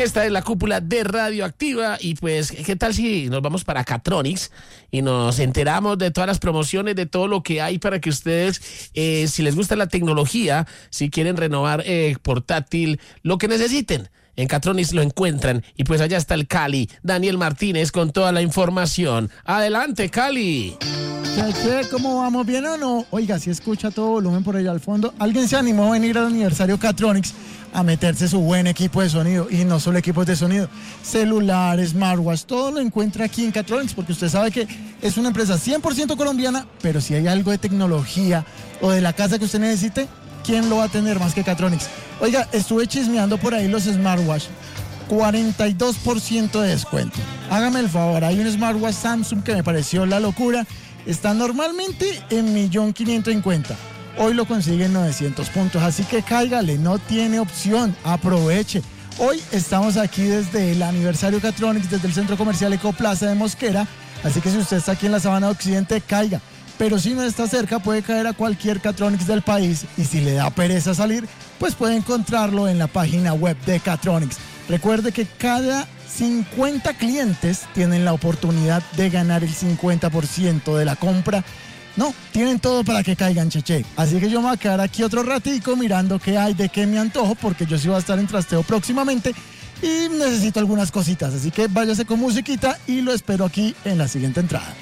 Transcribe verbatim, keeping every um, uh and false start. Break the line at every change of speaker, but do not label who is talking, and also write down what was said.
Esta es la cúpula de Radioactiva y pues, ¿qué tal si nos vamos para Catronics y nos enteramos de todas las promociones, de todo lo que hay para que ustedes, eh, si les gusta la tecnología, si quieren renovar eh, portátil, lo que necesiten? En Catronics lo encuentran y pues allá está el Cali, Daniel Martínez, con toda la información. Adelante, Cali.
¿Qué, qué? ¿Cómo vamos? ¿Bien o no? Oiga, si escucha todo volumen por allá al fondo. ¿Alguien se animó a venir al aniversario Catronics a meterse su buen equipo de sonido? Y no solo equipos de sonido, celulares, smartwatch, todo lo encuentra aquí en Catronics, porque usted sabe que es una empresa cien por ciento colombiana, pero si hay algo de tecnología o de la casa que usted necesite, ¿quién lo va a tener más que Catronics? Oiga, estuve chismeando por ahí los smartwatch, cuarenta y dos por ciento de descuento. Hágame el favor, hay un smartwatch Samsung que me pareció la locura. Está normalmente en un millón quinientos cincuenta mil. Hoy lo consigue en novecientos puntos, así que cáigale, no tiene opción, aproveche. Hoy estamos aquí desde el aniversario Catronics, desde el Centro Comercial Ecoplaza de Mosquera, así que si usted está aquí en la Sabana Occidente, caiga. Pero si no está cerca, puede caer a cualquier Catronics del país, y si le da pereza salir, pues puede encontrarlo en la página web de Catronics. Recuerde que cada cincuenta clientes tienen la oportunidad de ganar el cincuenta por ciento de la compra. No, tienen todo para que caigan, cheche. Así que yo me voy a quedar aquí otro ratico mirando qué hay, de qué me antojo, porque yo sí voy a estar en trasteo próximamente y necesito algunas cositas. Así que váyase con musiquita y lo espero aquí en la siguiente entrada.